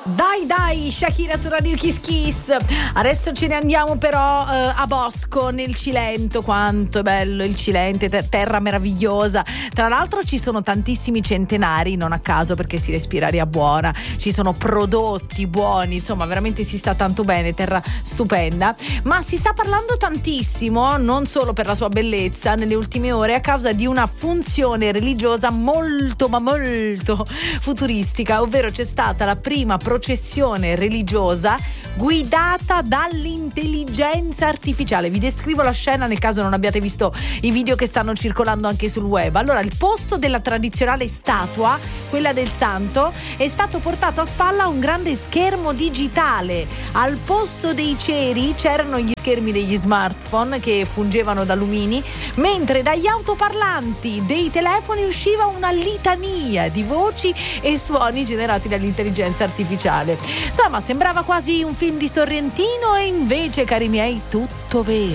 Dai, Shakira su Radio Kiss Kiss. Adesso ce ne andiamo però a Bosco, nel Cilento. Quanto è bello il Cilento, terra meravigliosa. Tra l'altro ci sono tantissimi centenari, non a caso, perché si respira aria buona, ci sono prodotti buoni, insomma veramente si sta tanto bene, terra stupenda. Ma si sta parlando tantissimo, non solo per la sua bellezza, nelle ultime ore a causa di una funzione religiosa molto futuristica, ovvero c'è stata la prima processione religiosa guidata dall'intelligenza artificiale. Vi descrivo la scena nel caso non abbiate visto i video che stanno circolando anche sul web. Allora, il posto della tradizionale statua, quella del santo, è stato portato a spalla a un grande schermo digitale. Al posto dei ceri c'erano gli schermi degli smartphone che fungevano da lumini, mentre dagli autoparlanti dei telefoni usciva una litania di voci e suoni generati dall'intelligenza artificiale. Insomma, sembrava quasi un film di Sorrentino, e invece, cari miei, tutto vero.